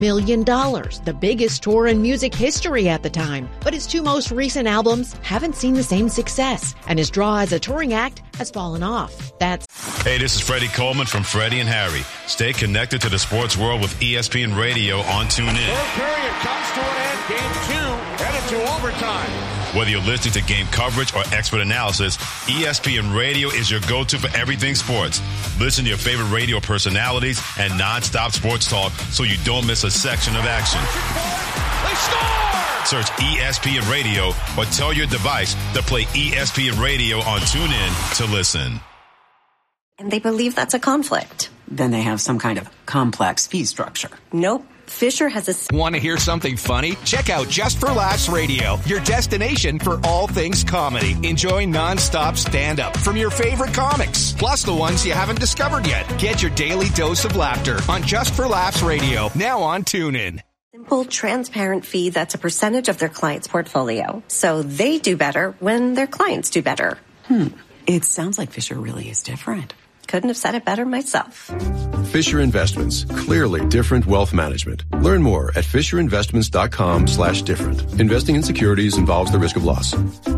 million, the biggest tour in music history at the time. But his two most recent albums haven't seen the same success, and his draw as a touring act has fallen off. Hey, this is Freddie Coleman from Freddie and Harry. Stay connected to the sports world with ESPN Radio on TuneIn. Third period comes to an end. Game 2 headed to overtime. Whether you're listening to game coverage or expert analysis, ESPN Radio is your go-to for everything sports. Listen to your favorite radio personalities and nonstop sports talk so you don't miss a section of action. They score! Search ESPN Radio or tell your device to play ESPN Radio on TuneIn to listen. And they believe that's a conflict. Then they have some kind of complex fee structure. Nope. Fisher has a... Want to hear something funny? Check out Just for Laughs Radio, your destination for all things comedy. Enjoy nonstop stand-up from your favorite comics, plus the ones you haven't discovered yet. Get your daily dose of laughter on Just for Laughs Radio, now on TuneIn. Simple, transparent fee that's a percentage of their client's portfolio. So they do better when their clients do better. It sounds like Fisher really is different. Couldn't have said it better myself. Fisher Investments. Clearly different wealth management. Learn more at fisherinvestments.com/different. Investing in securities involves the risk of loss.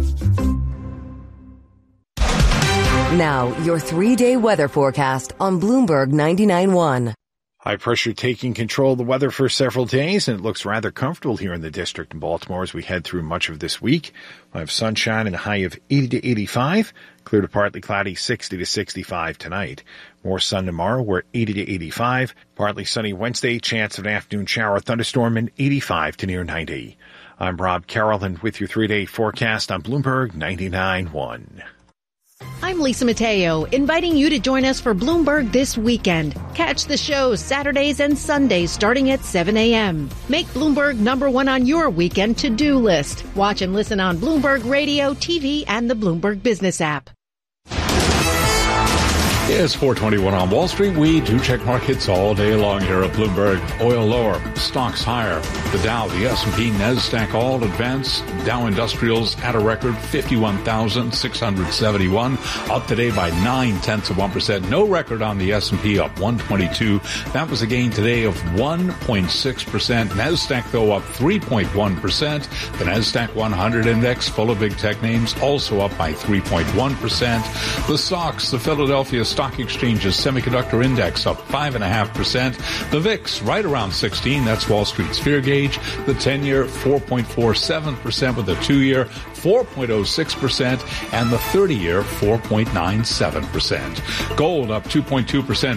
Now, your 3-day weather forecast on Bloomberg 99.1. High pressure taking control of the weather for several days, and it looks rather comfortable here in the district in Baltimore as we head through much of this week. We'll have sunshine and a high of 80 to 85. Clear to partly cloudy, 60 to 65 tonight. More sun tomorrow, we're 80 to 85. Partly sunny Wednesday, chance of an afternoon shower, thunderstorm, and 85 to near 90. I'm Rob Carroll, and with your 3-day forecast on Bloomberg 99.1. I'm Lisa Mateo, inviting you to join us for Bloomberg this weekend. Catch the show Saturdays and Sundays starting at 7 a.m. Make Bloomberg #1 on your weekend to-do list. Watch and listen on Bloomberg Radio, TV, and the Bloomberg Business app. It's 4:21 on Wall Street. We do check markets all day long here at Bloomberg. Oil lower, stocks higher. The Dow, the S&P, NASDAQ all advance. Dow Industrials at a record 51,671, up today by 0.9%. No record on the S&P, up 122. That was a gain today of 1.6%. NASDAQ, though, up 3.1%. The NASDAQ 100 index, full of big tech names, also up by 3.1%. The SOX, the Philadelphia Stock Exchange's semiconductor index, up 5.5%. The VIX right around 16. That's Wall Street's fear gauge. The 10-year 4.47%, with the 2-year 4.06%, and the 30-year 4.97%. Gold up 2.2%,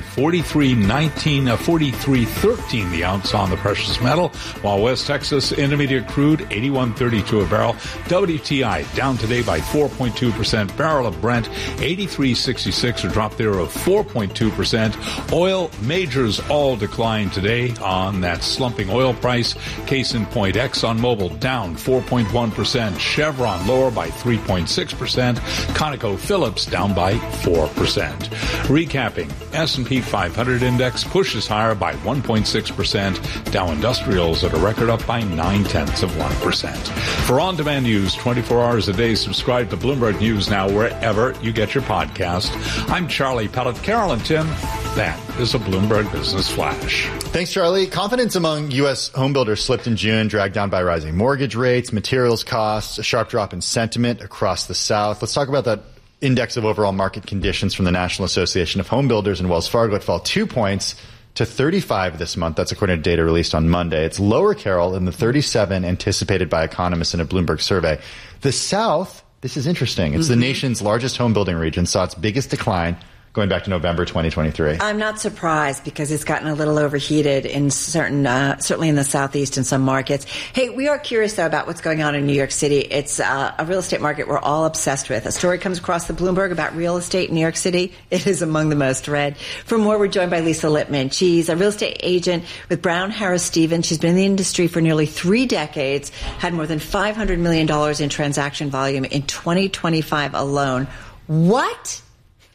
43.13 the ounce on the precious metal, while West Texas Intermediate crude 81.32 a barrel. WTI down today by 4.2%. Barrel of Brent 83.66, a drop there of 4.2%. Oil majors all declined today on that slumping oil price. Case in point, ExxonMobil down 4.1%. Chevron lower by 3.6%. ConocoPhillips down by 4%. Recapping, S&P 500 index pushes higher by 1.6%. Dow Industrials at a record up by 0.9%. For on-demand news 24 hours a day, subscribe to Bloomberg News Now wherever you get your podcast. I'm Charlie Pellet. Carol and Tim, that is a Bloomberg Business Flash. Thanks, Charlie. Confidence among U.S. homebuilders slipped in June, dragged down by rising mortgage rates, materials costs, a sharp drop in sentiment across the South. Let's talk about that index of overall market conditions from the National Association of Home Builders and Wells Fargo. It fell 2 points to 35 this month. That's according to data released on Monday. It's lower, Carol, than the 37 anticipated by economists in a Bloomberg survey. The South, this is interesting. It's the nation's largest home building region, saw its biggest decline going back to November 2023. I'm not surprised because it's gotten a little overheated in certain, certainly in the Southeast and some markets. Hey, we are curious, though, about what's going on in New York City. It's a real estate market we're all obsessed with. A story comes across the Bloomberg about real estate in New York City. It is among the most read. For more, we're joined by Lisa Lippman. She's a real estate agent with Brown Harris Stevens. She's been in the industry for nearly 3 decades, had more than $500 million in transaction volume in 2025 alone. What?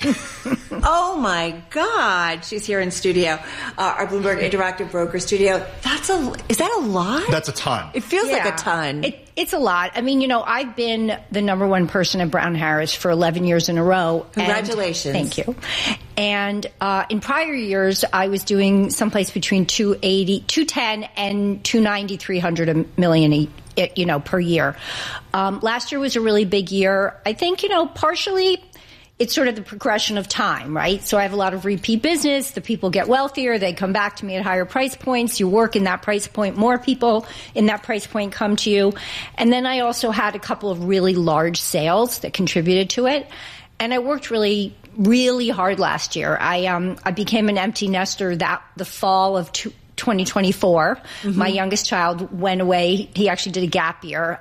Oh my God. She's here in studio. Our Bloomberg Interactive Broker studio. Is that a lot? That's a ton. It feels like a ton. It's a lot. I mean, I've been the number one person at Brown Harris for 11 years in a row. Congratulations. Thank you. And in prior years, I was doing someplace between 210 and 290, 300 million per year. Last year was a really big year. I think, partially it's sort of the progression of time, right? So I have a lot of repeat business. The people get wealthier. They come back to me at higher price points. You work in that price point. More people in that price point come to you. And then I also had a couple of really large sales that contributed to it. And I worked really, really hard last year. I became an empty nester the fall of 2024. Mm-hmm. My youngest child went away. He actually did a gap year.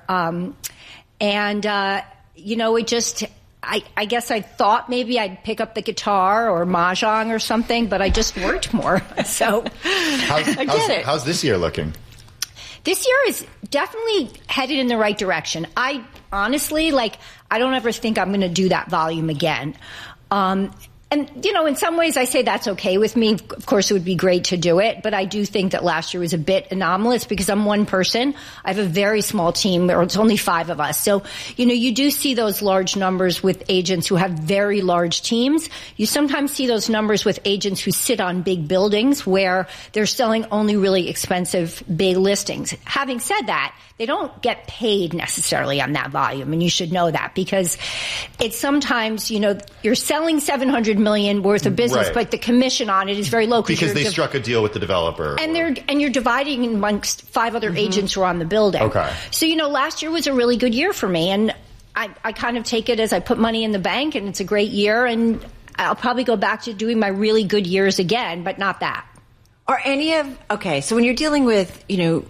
It just... I guess I thought maybe I'd pick up the guitar or mahjong or something, but I just worked more. So I get it. How's this year looking? This year is definitely headed in the right direction. I honestly, I don't ever think I'm going to do that volume again. And, in some ways I say that's okay with me. Of course, it would be great to do it, but I do think that last year was a bit anomalous because I'm one person. I have a very small team, or it's only 5 of us. So, you do see those large numbers with agents who have very large teams. You sometimes see those numbers with agents who sit on big buildings where they're selling only really expensive big listings. Having said that, they don't get paid necessarily on that volume, and you should know that because it's sometimes, you're selling $700 million worth of business, right, but the commission on it is very low because they struck a deal with the developer, and you're dividing amongst 5 other agents who are on the building. Okay, so last year was a really good year for me, and I kind of take it as I put money in the bank, and it's a great year, and I'll probably go back to doing my really good years again, but not that. So when you're dealing with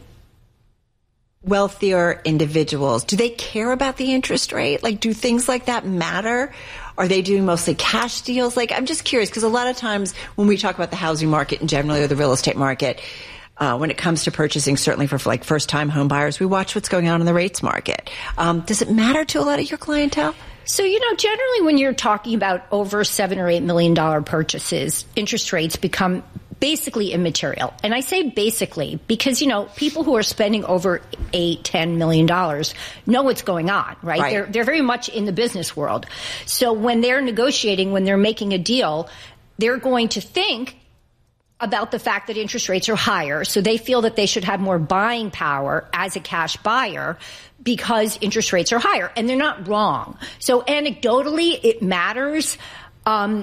wealthier individuals, do they care about the interest rate? Do things like that matter? Are they doing mostly cash deals? I'm just curious because a lot of times when we talk about the housing market in general or the real estate market, when it comes to purchasing, certainly for first-time home buyers, we watch what's going on in the rates market. Does it matter to a lot of your clientele? So, generally when you're talking about over $7 or $8 million purchases, interest rates become basically immaterial. And I say basically because, people who are spending over $8, $10 million know what's going on, right? They're very much in the business world. So when they're negotiating, when they're making a deal, they're going to think about the fact that interest rates are higher. So they feel that they should have more buying power as a cash buyer because interest rates are higher. And they're not wrong. So anecdotally, it matters. Does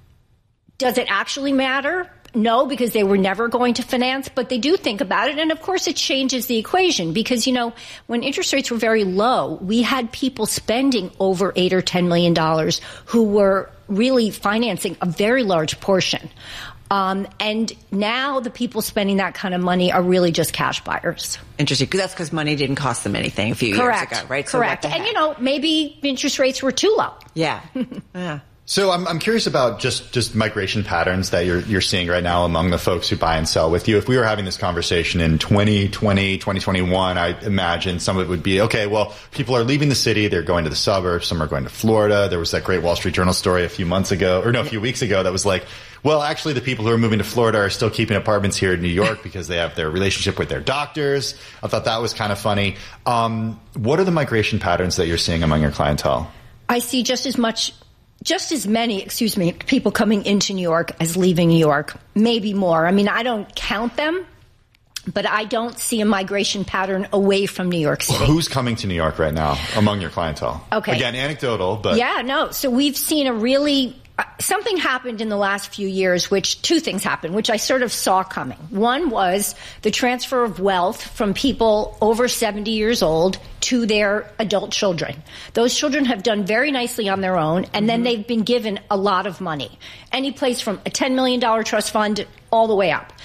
it actually matter? No, because they were never going to finance, but they do think about it. And of course, it changes the equation because, when interest rates were very low, we had people spending over $8 or $10 million who were really financing a very large portion. And now the people spending that kind of money are really just cash buyers. Interesting. That's because money didn't cost them anything a few years ago, right? Correct. And, maybe interest rates were too low. Yeah. Yeah. So I'm curious about just migration patterns that you're seeing right now among the folks who buy and sell with you. If we were having this conversation in 2020, 2021, I imagine some of it would be, okay, well, people are leaving the city. They're going to the suburbs. Some are going to Florida. There was that great Wall Street Journal story a few weeks ago that was like, well, actually, the people who are moving to Florida are still keeping apartments here in New York because they have their relationship with their doctors. I thought that was kind of funny. What are the migration patterns that you're seeing among your clientele? I see just as many people coming into New York as leaving New York, maybe more. I mean, I don't count them, but I don't see a migration pattern away from New York City. Who's coming to New York right now among your clientele? Okay. Again, anecdotal, but... Yeah, no. So we've seen a really... something happened in the last few years, two things happened, which I sort of saw coming. One was the transfer of wealth from people over 70 years old to their adult children. Those children have done very nicely on their own, and then they've been given a lot of money. Any place from a $10 million trust fund all the way up.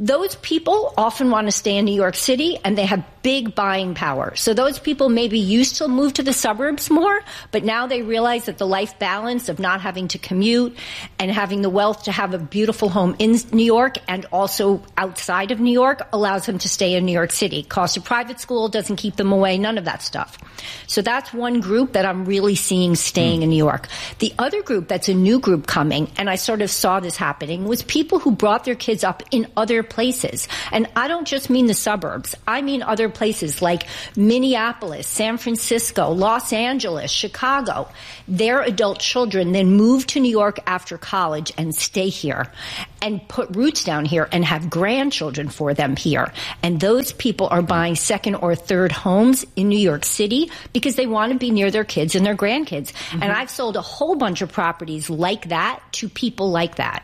those people often want to stay in New York City, and they have big buying power. So those people maybe used to move to the suburbs more, but now they realize that the life balance of not having to commute and having the wealth to have a beautiful home in New York and also outside of New York allows them to stay in New York City. Cost of private school doesn't keep them away, none of that stuff. So that's one group that I'm really seeing staying in New York. The other group that's a new group coming, and I sort of saw this happening, was people who brought their kids up in other places. And I don't just mean the suburbs. I mean other places like Minneapolis, San Francisco, Los Angeles, Chicago. Their adult children then move to New York after college and stay here and put roots down here and have grandchildren for them here. And those people are buying second or third homes in New York City because they want to be near their kids and their grandkids. Mm-hmm. And I've sold a whole bunch of properties like that to people like that.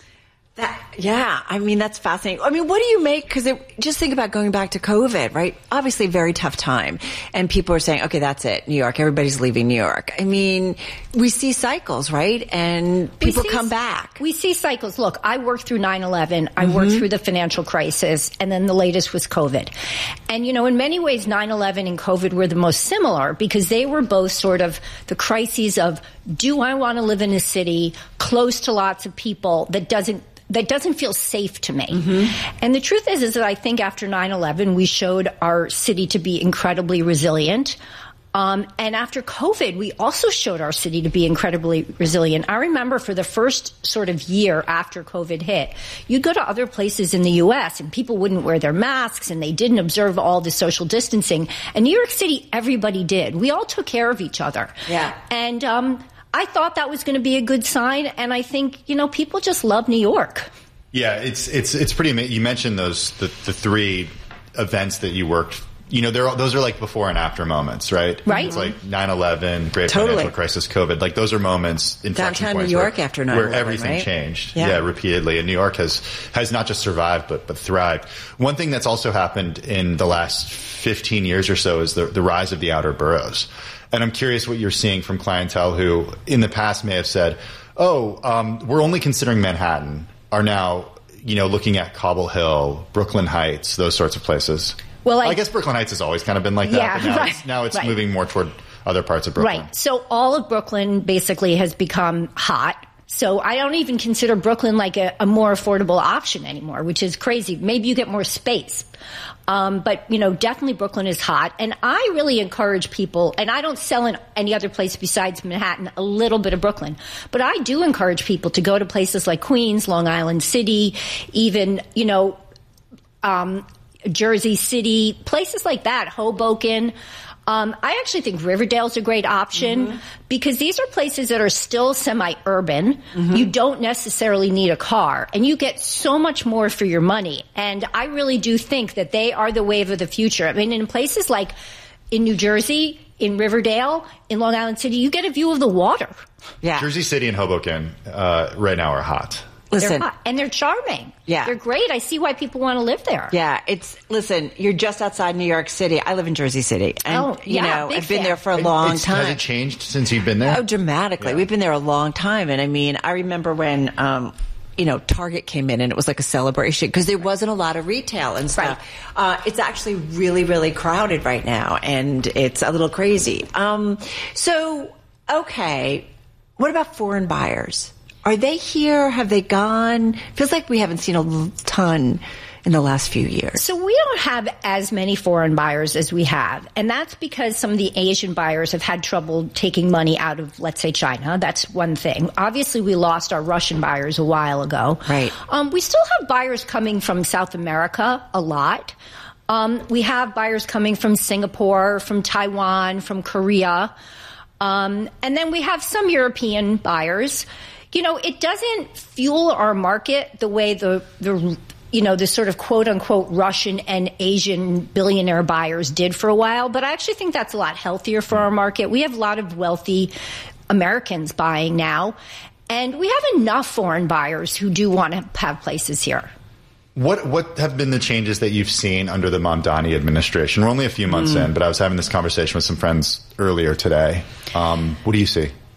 Yeah, I mean, that's fascinating. I mean, what do you make? Because just think about going back to COVID, right? Obviously, very tough time. And people are saying, okay, that's it, New York. Everybody's leaving New York. I mean, we see cycles, right? And people come back. We see cycles. Look, I worked through 9/11. I worked through the financial crisis. And then the latest was COVID. And, you know, in many ways, 9/11 and COVID were the most similar because they were both sort of the crises of, do I want to live in a city close to lots of people that doesn't feel safe to me. Mm-hmm. And the truth is that I think after 9/11, we showed our city to be incredibly resilient. And after COVID, we also showed our city to be incredibly resilient. I remember for the first sort of year after COVID hit, you'd go to other places in the U.S. and people wouldn't wear their masks and they didn't observe all the social distancing. In New York City, everybody did. We all took care of each other. Yeah. And, I thought that was going to be a good sign, and I think, you know, people just love New York. Yeah, it's pretty amazing. You mentioned the three events that you worked. You know, those are like before and after moments, right? Right. It's like 9/11, great financial crisis, COVID. Like those are moments, inflection downtown points New York after 9/11, where everything right? changed. Yeah, repeatedly. And New York has not just survived but thrived. One thing that's also happened in the last 15 years or so is the rise of the outer boroughs. And I'm curious what you're seeing from clientele who in the past may have said, we're only considering Manhattan, are now, you know, looking at Cobble Hill, Brooklyn Heights, those sorts of places. Well, I guess Brooklyn Heights has always kind of been like that, but now it's moving more toward other parts of Brooklyn. Right. So all of Brooklyn basically has become hot. So I don't even consider Brooklyn like a more affordable option anymore, which is crazy. Maybe you get more space. But, you know, definitely Brooklyn is hot. And I really encourage people, and I don't sell in any other place besides Manhattan, a little bit of Brooklyn. But I do encourage people to go to places like Queens, Long Island City, even, you know, Jersey City, places like that, Hoboken. I actually think Riverdale's a great option because these are places that are still semi-urban. You don't necessarily need a car, and you get so much more for your money. And I really do think that they are the wave of the future. I mean, in places like in New Jersey, in Riverdale, in Long Island City, you get a view of the water. Yeah. Jersey City and Hoboken right now are hot. Listen, they're hot, and they're charming. Yeah. They're great. I see why people want to live there. Yeah. Listen, you're just outside New York City. I live in Jersey City. And, you know, I've been there for a long time. Has it changed since you've been there? Oh, dramatically. Yeah. We've been there a long time. And I mean, I remember when, you know, Target came in and it was like a celebration because there wasn't a lot of retail and stuff. Right. It's actually really, really crowded right now and it's a little crazy. So, okay. What about foreign buyers? Are they here? Have they gone? Feels like we haven't seen a ton in the last few years. So we don't have as many foreign buyers as we have. And that's because some of the Asian buyers have had trouble taking money out of, let's say, China. That's one thing. Obviously, we lost our Russian buyers a while ago. Right. We still have buyers coming from South America a lot. We have buyers coming from Singapore, from Taiwan, from Korea. And then we have some European buyers. You know, it doesn't fuel our market the way the sort of quote unquote Russian and Asian billionaire buyers did for a while. But I actually think that's a lot healthier for our market. We have a lot of wealthy Americans buying now, and we have enough foreign buyers who do want to have places here. What have been the changes that you've seen under the Mamdani administration? We're only a few months in, but I was having this conversation with some friends earlier today. What do you see?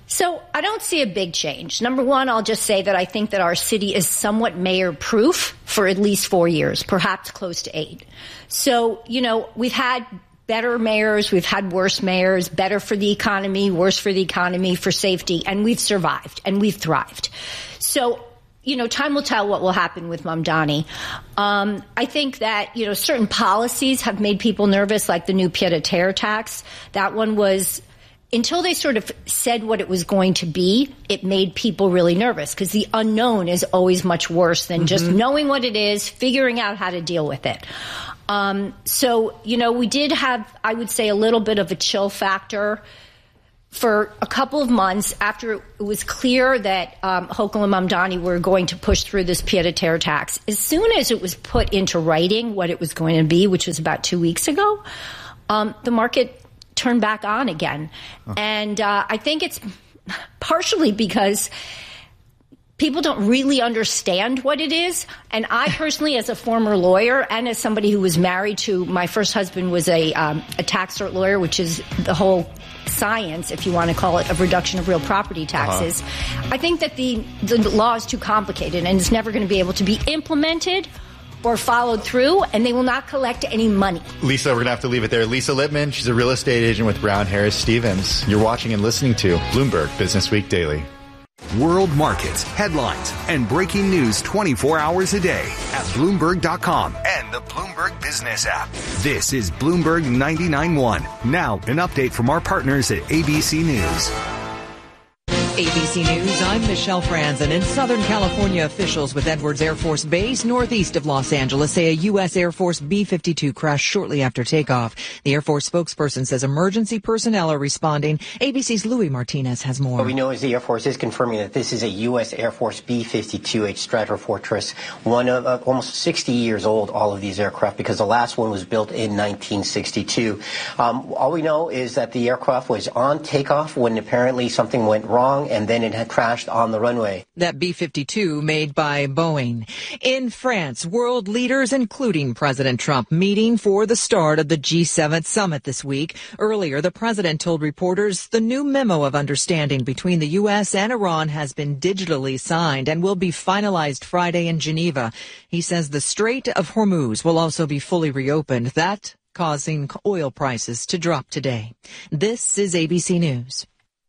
So I don't see a big change. Number one, I'll just say that I think that our city is somewhat mayor-proof for at least 4 years, perhaps close to 8. So, we've had better mayors, we've had worse mayors, better for the economy, worse for the economy, for safety, and we've survived and we've thrived. So, time will tell what will happen with Mamdani. I think that, certain policies have made people nervous, like the new pied-à-terre tax. That one was, until they sort of said what it was going to be, it made people really nervous because the unknown is always much worse than just knowing what it is, figuring out how to deal with it. So, we did have, I would say, a little bit of a chill factor for a couple of months after it was clear that Hochul and Mamdani were going to push through this pied-à-terre tax. As soon as it was put into writing what it was going to be, which was about 2 weeks ago, the market turned back on again. And I think it's partially because people don't really understand what it is. And I personally, as a former lawyer and as somebody who was married to, my first husband was a tax cert lawyer, which is the whole science, if you want to call it, of reduction of real property taxes. I think that the law is too complicated and it's never going to be able to be implemented or followed through, and they will not collect any money. Lisa, we're going to have to leave it there. Lisa Lippman, she's a real estate agent with Brown Harris Stevens. You're watching and listening to Bloomberg Business Week Daily. World markets, headlines, and breaking news 24 hours a day at Bloomberg.com and the Bloomberg Business app. This is Bloomberg 99.1. Now, an update from our partners at ABC News. ABC News, I'm Michelle Franzen. In Southern California, officials with Edwards Air Force Base northeast of Los Angeles say a U.S. Air Force B-52 crashed shortly after takeoff. The Air Force spokesperson says emergency personnel are responding. ABC's Louis Martinez has more. What we know is the Air Force is confirming that this is a U.S. Air Force B-52H Stratofortress, one of almost 60 years old, all of these aircraft, because the last one was built in 1962. All we know is that the aircraft was on takeoff when apparently something went wrong, and then it had crashed on the runway. That B-52 made by Boeing. In France, world leaders, including President Trump, meeting for the start of the G7 summit this week. Earlier, the president told reporters the new memo of understanding between the U.S. and Iran has been digitally signed and will be finalized Friday in Geneva. He says the Strait of Hormuz will also be fully reopened. That causing oil prices to drop today. This is ABC News.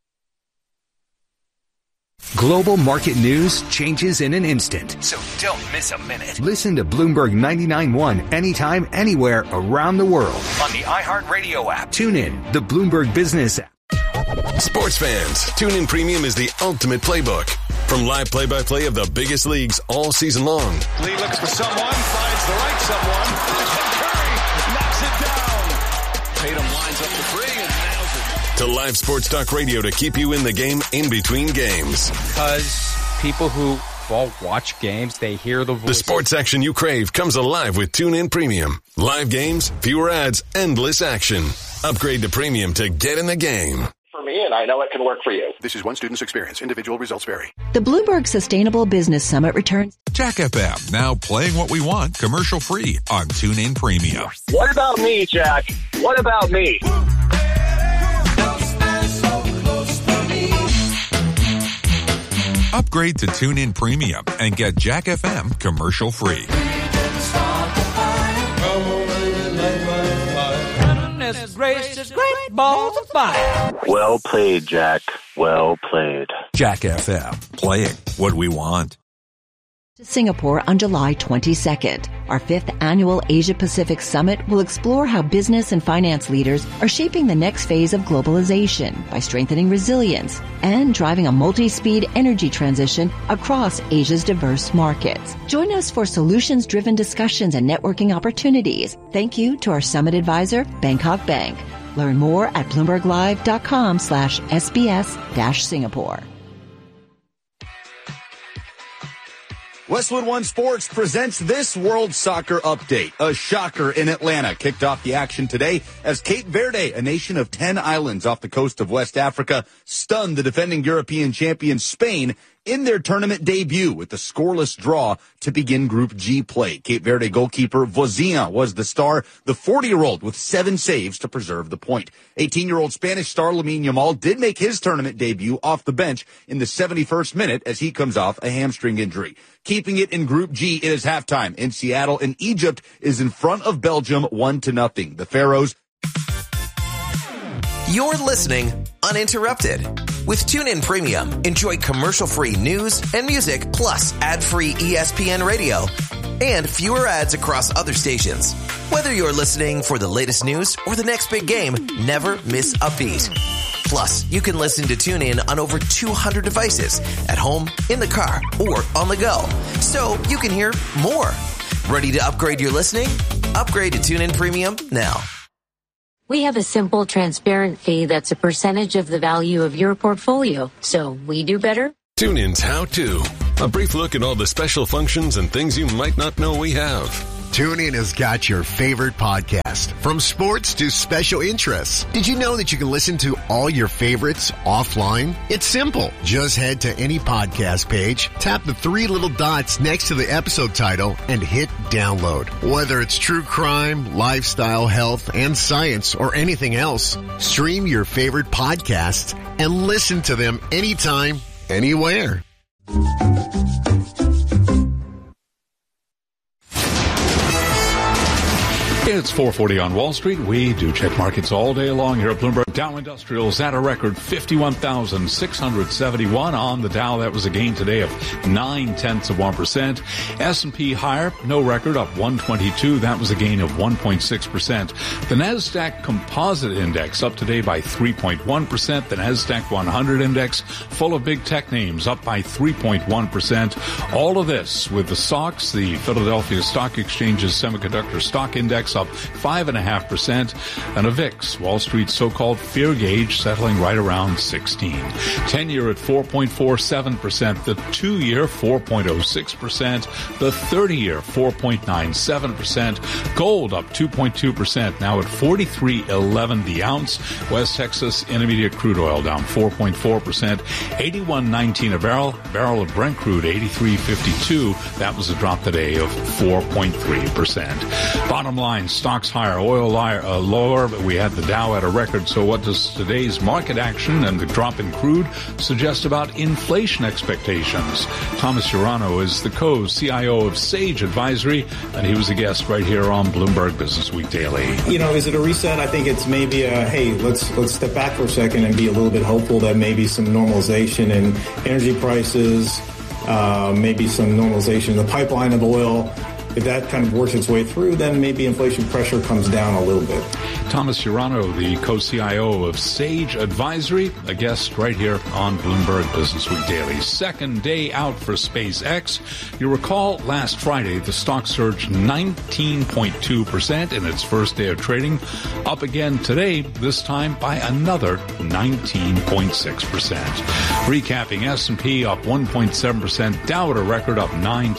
Global market news changes in an instant, so don't miss a minute. Listen to Bloomberg 99.1 anytime, anywhere around the world on the iHeartRadio app. Tune in, the Bloomberg Business app. Sports fans, TuneIn Premium is the ultimate playbook. From live play-by-play of the biggest leagues all season long. Lee looks for someone, finds the right someone, and Curry knocks it down. Tatum lines up the three and nails it. To live sports talk radio to keep you in the game in between games. Because people who watch games, they hear the voice. The sports action you crave comes alive with TuneIn Premium. Live games, fewer ads, endless action. Upgrade to Premium to get in the game. For me, and I know it can work for you. This is one student's experience. Individual results vary. The Bloomberg Sustainable Business Summit returns. Jack FM, now playing what we want, commercial free on TuneIn Premium. What about me, Jack? What about me? Upgrade to TuneIn Premium and get Jack FM commercial free. Well played, Jack. Well played. Jack FM, playing what we want. To Singapore on July 22nd. Our 5th annual Asia-Pacific Summit will explore how business and finance leaders are shaping the next phase of globalization by strengthening resilience and driving a multi-speed energy transition across Asia's diverse markets. Join us for solutions-driven discussions and networking opportunities. Thank you to our summit advisor, Bangkok Bank. Learn more at BloombergLive.com/SBS-Singapore. Westwood One Sports presents this World Soccer Update. A shocker in Atlanta kicked off the action today as Cape Verde, a nation of 10 islands off the coast of West Africa, stunned the defending European champion Spain in their tournament debut with the scoreless draw to begin Group G play. Cape Verde goalkeeper Vozinha was the star, the 40-year-old with 7 saves to preserve the point. 18-year-old Spanish star Lamine Yamal did make his tournament debut off the bench in the 71st minute as he comes off a hamstring injury. Keeping it in Group G, it is halftime in Seattle, and Egypt is in front of Belgium 1-0. The Pharaohs. You're listening uninterrupted. With TuneIn Premium, enjoy commercial-free news and music, plus ad-free ESPN radio and fewer ads across other stations. Whether you're listening for the latest news or the next big game, never miss a beat. Plus, you can listen to TuneIn on over 200 devices at home, in the car, or on the go. So you can hear more. Ready to upgrade your listening? Upgrade to TuneIn Premium now. We have a simple, transparent fee that's a percentage of the value of your portfolio. So we do better. TuneIn's How To. A brief look at all the special functions and things you might not know we have. TuneIn has got your favorite podcast, from sports to special interests. Did you know that you can listen to all your favorites offline? It's simple. Just head to any podcast page, tap the 3 little dots next to the episode title, and hit download. Whether it's true crime, lifestyle, health, and science, or anything else, stream your favorite podcasts and listen to them anytime, anywhere. It's 4:40 on Wall Street. We do check markets all day long here at Bloomberg. Dow Industrials at a record 51,671 on the Dow. That was a gain today of 0.9%. S&P higher, no record, up 122. That was a gain of 1.6%. The Nasdaq Composite Index up today by 3.1%. The Nasdaq 100 Index, full of big tech names, up by 3.1%. All of this with the SOX, the Philadelphia Stock Exchange's Semiconductor Stock Index, up 5.5%, and a VIX, Wall Street's so-called fear gauge, settling right around 16. 10-year at 4.47%, the 2-year 4.06%, the 30-year 4.97%, gold up 2.2%, now at $43.11 the ounce. West Texas Intermediate crude oil down 4.4%, $81.19 a barrel of Brent crude $83.52. That was a drop today of 4.3%. Bottom line, stocks higher, oil lower, but we had the Dow at a record. So what does today's market action and the drop in crude suggest about inflation expectations? Thomas Urano is the co-CIO of Sage Advisory, and he was a guest right here on Bloomberg Business Week Daily. You know, is it a reset? I think it's maybe a, hey, let's step back for a second and be a little bit hopeful that maybe some normalization in energy prices, maybe some normalization in the pipeline of oil. If that kind of works its way through, then maybe inflation pressure comes down a little bit. Thomas Urano, the co-CIO of Sage Advisory, a guest right here on Bloomberg Business Week Daily. Second day out for SpaceX. You recall last Friday, the stock surged 19.2% in its first day of trading. Up again today, this time by another 19.6%. Recapping, S&P up 1.7%, Dow at a record up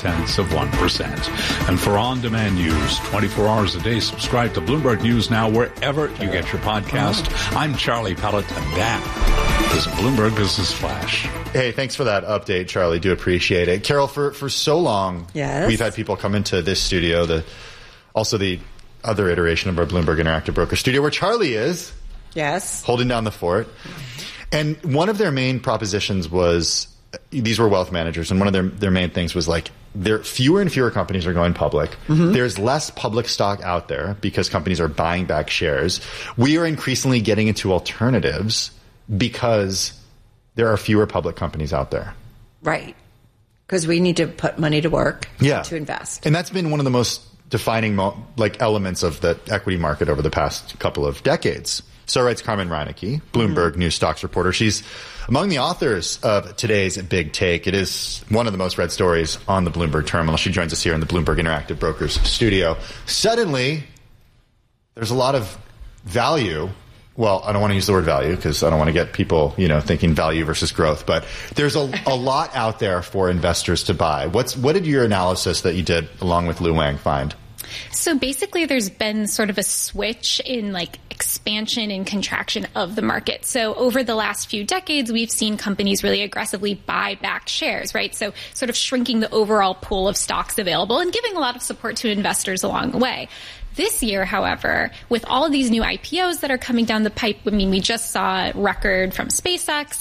0.9%. And for on-demand news, 24 hours a day, subscribe to Bloomberg News Now wherever you get your podcast. I'm Charlie Pellet, and that is a Bloomberg Business Flash. Hey, thanks for that update, Charlie. Do appreciate it. Carol, for so long, we've had people come into this studio, also the other iteration of our Bloomberg Interactive Broker studio, where Charlie is. Yes. Holding down the fort. And one of their main propositions was, these were wealth managers, and one of their main things was like, fewer and fewer companies are going public. Mm-hmm. There's less public stock out there because companies are buying back shares. We are increasingly getting into alternatives because there are fewer public companies out there. Right. Because we need to put money to work to invest. And that's been one of the most defining elements of the equity market over the past couple of decades. So writes Carmen Reinecke, Bloomberg News stocks reporter. She's among the authors of today's Big Take. It is one of the most read stories on the Bloomberg terminal. She joins us here in the Bloomberg Interactive Brokers studio. Suddenly, there's a lot of value. Well, I don't want to use the word value because I don't want to get people, thinking value versus growth. But there's a lot out there for investors to buy. What did your analysis that you did along with Lu Wang find? So basically there's been sort of a switch in like expansion and contraction of the market. So over the last few decades, we've seen companies really aggressively buy back shares, right? So sort of shrinking the overall pool of stocks available and giving a lot of support to investors along the way. This year, however, with all of these new IPOs that are coming down the pipe, I mean, we just saw a record from SpaceX.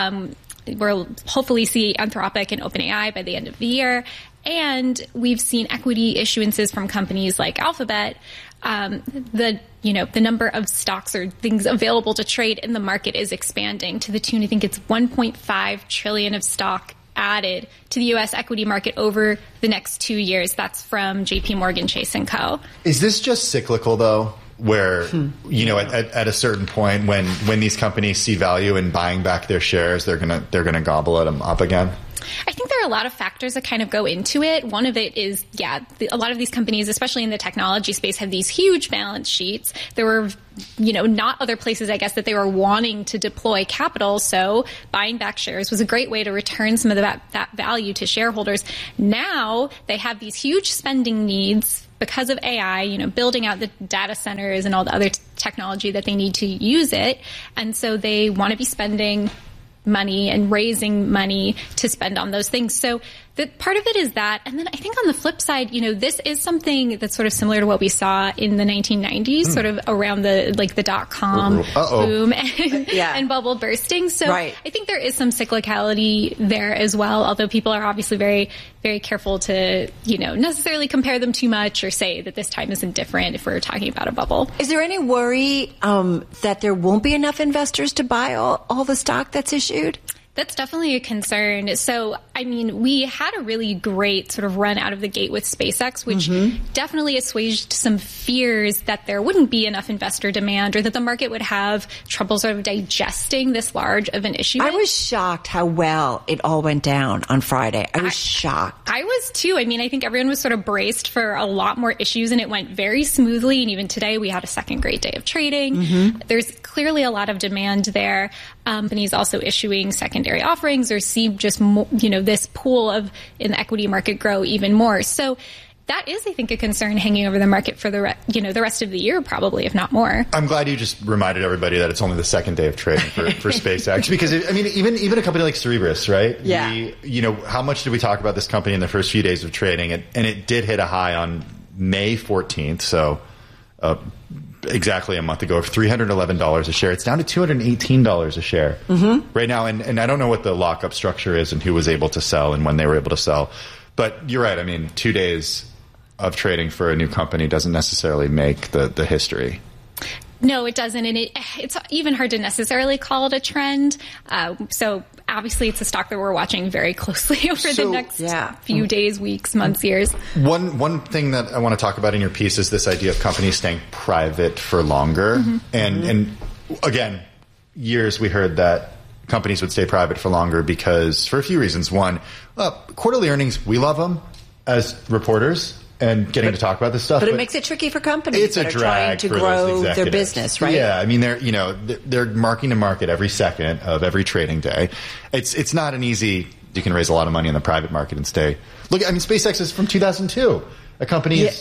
We'll hopefully see Anthropic and OpenAI by the end of the year. And we've seen equity issuances from companies like Alphabet. The number of stocks or things available to trade in the market is expanding to the tune, I think it's 1.5 trillion of stock added to the U.S. equity market over the next 2 years. That's from JP Morgan Chase & Co. Is this just cyclical, though? Where, at a certain point when these companies see value in buying back their shares, they're gonna gobble them up again? I think there are a lot of factors that kind of go into it. One of it is, a lot of these companies, especially in the technology space, have these huge balance sheets. There were, not other places, I guess, that they were wanting to deploy capital. So buying back shares was a great way to return some of that value to shareholders. Now they have these huge spending needs because of AI, building out the data centers and all the other technology that they need to use it. And so they want to be spending money and raising money to spend on those things. So part of it is that. And then I think on the flip side, this is something that's sort of similar to what we saw in the 1990s, sort of around the dot-com boom and bubble bursting. So I think there is some cyclicality there as well, although people are obviously very, very careful to, necessarily compare them too much or say that this time isn't different if we're talking about a bubble. Is there any worry that there won't be enough investors to buy all the stock that's issued? That's definitely a concern. So, I mean, we had a really great sort of run out of the gate with SpaceX, which definitely assuaged some fears that there wouldn't be enough investor demand or that the market would have trouble sort of digesting this large of an issue. I was shocked how well it all went down on Friday. I was shocked. I was too. I mean, I think everyone was sort of braced for a lot more issues and it went very smoothly. And even today we had a second great day of trading. There's clearly a lot of demand there. Companies also issuing secondary offerings or see just more, this pool in the equity market grow even more. So that is, I think, a concern hanging over the market for the rest of the year, probably, if not more. I'm glad you just reminded everybody that it's only the second day of trading for SpaceX, because even a company like Cerebras, right? Yeah. How much did we talk about this company in the first few days of trading? And it did hit a high on May 14th, so exactly a month ago, of $311 a share. It's down to $218 a share right now. And I don't know what the lockup structure is and who was able to sell and when they were able to sell. But you're right. I mean, 2 days of trading for a new company doesn't necessarily make the history. No, it doesn't. And it's even hard to necessarily call it a trend. So obviously it's a stock that we're watching very closely over the next few days, weeks, months, years. One thing that I want to talk about in your piece is this idea of companies staying private for longer. And again, years we heard that companies would stay private for longer because for a few reasons. One, quarterly earnings, we love them as reporters. And getting to talk about this stuff. But it makes it tricky for companies that are trying to grow their business, right? Yeah, I mean, they're marking to market every second of every trading day. It's not an easy, you can raise a lot of money in the private market and stay. Look, I mean, SpaceX is from 2002. A company is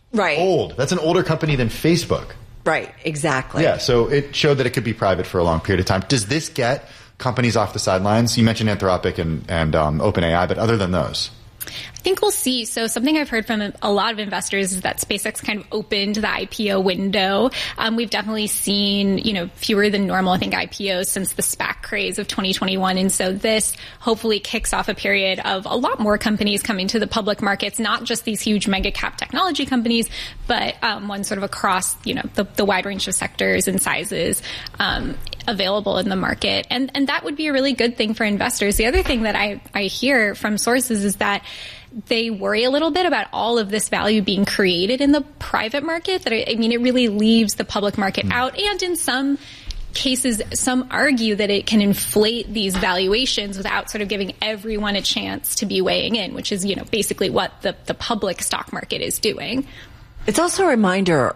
old. That's an older company than Facebook. Right, exactly. Yeah, so it showed that it could be private for a long period of time. Does this get companies off the sidelines? You mentioned Anthropic and OpenAI, but other than those? I think we'll see. So something I've heard from a lot of investors is that SpaceX kind of opened the IPO window. We've definitely seen, fewer than normal, I think, IPOs since the SPAC craze of 2021. And so this hopefully kicks off a period of a lot more companies coming to the public markets, not just these huge mega cap technology companies, but one sort of across, the wide range of sectors and sizes available in the market. And that would be a really good thing for investors. The other thing that I hear from sources is that they worry a little bit about all of this value being created in the private market. That it really leaves the public market out. And in some cases, some argue that it can inflate these valuations without sort of giving everyone a chance to be weighing in, which is, basically what the public stock market is doing. It's also a reminder,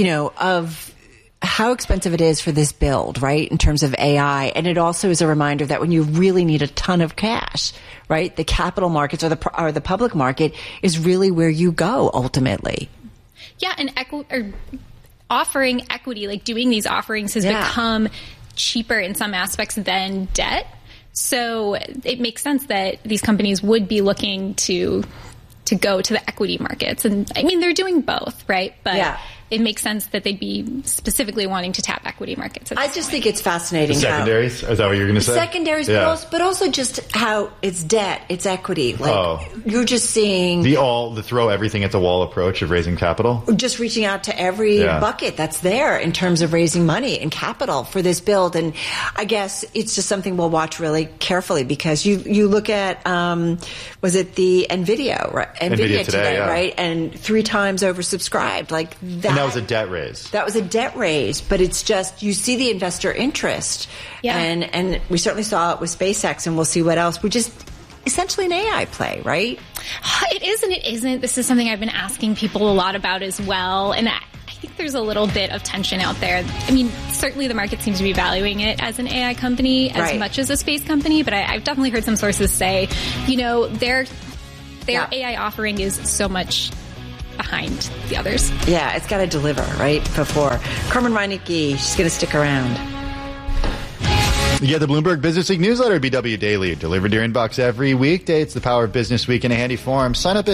of how expensive it is for this build, right, in terms of AI. And it also is a reminder that when you really need a ton of cash, right, the capital markets or the public market is really where you go ultimately. Yeah, and offering equity, like doing these offerings has become cheaper in some aspects than debt. So it makes sense that these companies would be looking to go to the equity markets. And I mean, they're doing both, right? But it makes sense that they'd be specifically wanting to tap equity markets. I just think it's fascinating. The secondaries? Is that what you're going to say? Secondaries, but also just how it's debt, it's equity. Like you're just seeing the throw everything at the wall approach of raising capital. Just reaching out to every bucket that's there in terms of raising money and capital for this build. And I guess it's just something we'll watch really carefully because you look at was it the NVIDIA, right? NVIDIA today, right? And 3 times oversubscribed, like that. That was a debt raise. That was a debt raise, but it's just, you see the investor interest. Yeah. And we certainly saw it with SpaceX, and we'll see what else. We're just essentially an AI play, right? It is and it isn't. This is something I've been asking people a lot about as well. And I think there's a little bit of tension out there. I mean, certainly the market seems to be valuing it as an AI company as much as a space company, but I've definitely heard some sources say, their AI offering is so much behind the others. Yeah, it's got to deliver, right? Before. Carmen Reinecke, she's going to stick around. You get the Bloomberg Business Week newsletter, BW Daily, delivered to your inbox every weekday. It's the power of Business Week in a handy form. Sign up at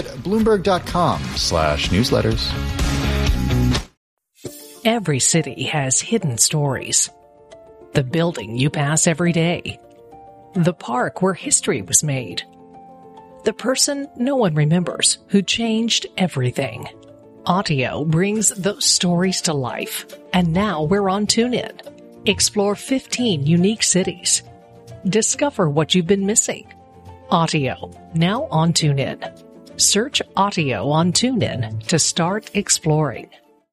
Bloomberg.com/newsletters. Every city has hidden stories. The building you pass every day. The park where history was made. The person no one remembers who changed everything. Audio brings those stories to life. And now we're on TuneIn. Explore 15 unique cities. Discover what you've been missing. Audio, now on TuneIn. Search Audio on TuneIn to start exploring.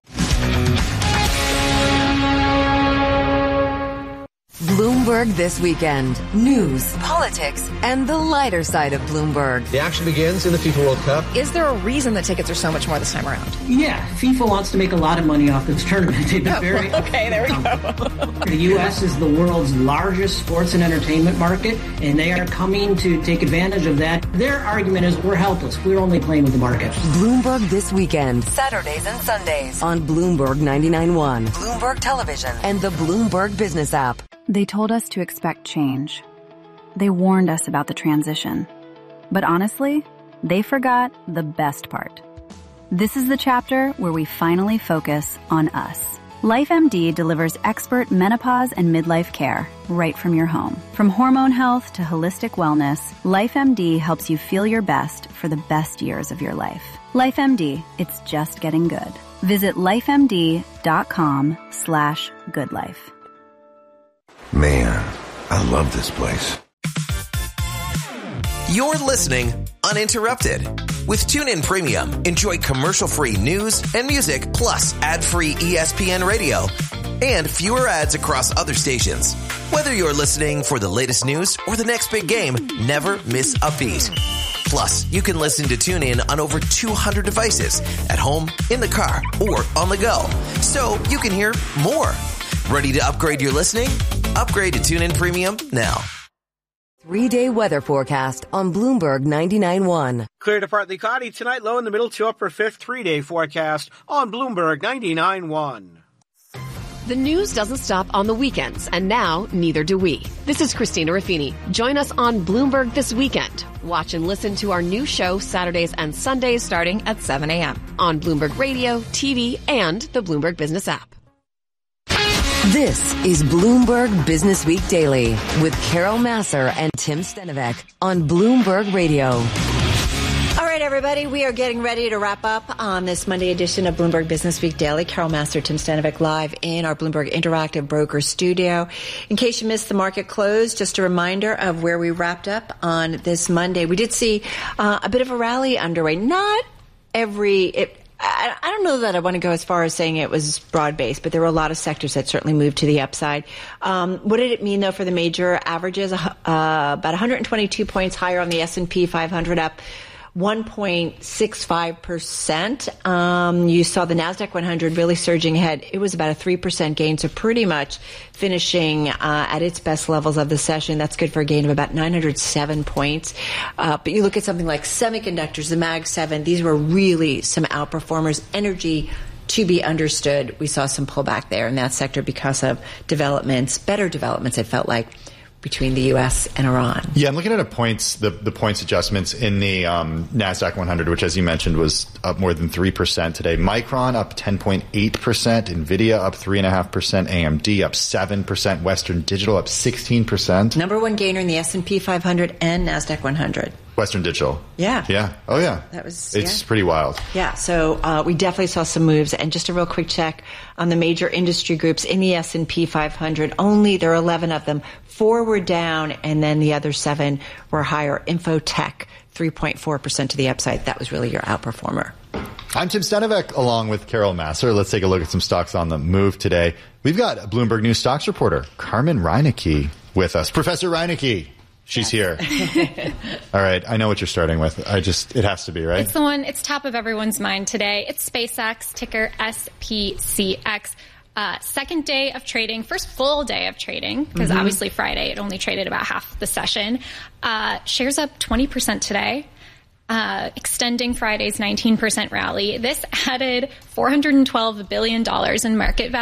Bloomberg This Weekend. News, politics, and the lighter side of Bloomberg. The action begins in the FIFA World Cup. Is there a reason the tickets are so much more this time around? Yeah, FIFA wants to make a lot of money off this tournament. They've been very... Okay, there we go. The U.S. is the world's largest sports and entertainment market, and they are coming to take advantage of that. Their argument is we're helpless. We're only playing with the market. Bloomberg This Weekend. Saturdays and Sundays on Bloomberg 99.1, Bloomberg Television, and the Bloomberg Business app. They told us to expect change. They warned us about the transition. But honestly, they forgot the best part. This is the chapter where we finally focus on us. LifeMD delivers expert menopause and midlife care right from your home. From hormone health to holistic wellness, LifeMD helps you feel your best for the best years of your life. LifeMD, it's just getting good. Visit lifemd.com/goodlife. Man, I love this place. You're listening uninterrupted. With TuneIn Premium, enjoy commercial-free news and music, plus ad-free ESPN radio and fewer ads across other stations. Whether you're listening for the latest news or the next big game, never miss a beat. Plus, you can listen to TuneIn on over 200 devices at home, in the car, or on the go. So you can hear more. Ready to upgrade your listening? Upgrade to TuneIn Premium now. 3-day weather forecast on Bloomberg 99.1. Clear to partly cloudy tonight, low in the middle to upper fifth. 3-day forecast on Bloomberg 99.1. The news doesn't stop on the weekends, and now neither do we. This is Christina Ruffini. Join us on Bloomberg This Weekend. Watch and listen to our new show Saturdays and Sundays starting at 7 a.m. on Bloomberg Radio, TV, and the Bloomberg Business app. This is Bloomberg Business Week Daily with Carol Massar and Tim Stenovec on Bloomberg Radio. All right, everybody, we are getting ready to wrap up on this Monday edition of Bloomberg Business Week Daily. Carol Massar, Tim Stenovec live in our Bloomberg Interactive Broker studio. In case you missed the market close, just a reminder of where we wrapped up on this Monday. We did see a bit of a rally underway. Not every... I don't know that I want to go as far as saying it was broad-based, but there were a lot of sectors that certainly moved to the upside. What did it mean, though, for the major averages? About 122 points higher on the S&P 500, up 1.65%. You saw the NASDAQ 100 really surging ahead. It was about a 3% gain, so pretty much finishing at its best levels of the session. That's good for a gain of about 907 points. But you look at something like semiconductors, the Mag 7, these were really some outperformers. Energy, to be understood, we saw some pullback there in that sector because of better developments, it felt like, between the U.S. and Iran. Yeah, I'm looking at the points adjustments in the NASDAQ 100, which, as you mentioned, was up more than 3% today. Micron up 10.8%, NVIDIA up 3.5%, AMD up 7%, Western Digital up 16%. Number one gainer in the S&P 500 and NASDAQ 100. Western Digital. Yeah. Yeah. Oh, yeah. It's pretty wild. Yeah. So we definitely saw some moves. And just a real quick check on the major industry groups in the S&P 500. Only there are 11 of them. 4 were down, and then the other 7 were higher. Infotech, 3.4% to the upside. That was really your outperformer. I'm Tim Stenivek, along with Carol Masser. Let's take a look at some stocks on the move today. We've got Bloomberg News stocks reporter Carmen Reinecke with us. Professor Reinecke. She's here. All right. I know what you're starting with. It has to be, right? It's the one, it's top of everyone's mind today. It's SpaceX, ticker SPCX. Second day of trading, first full day of trading, because obviously Friday it only traded about half the session. Shares up 20% today, extending Friday's 19% rally. This added $412 billion in market value.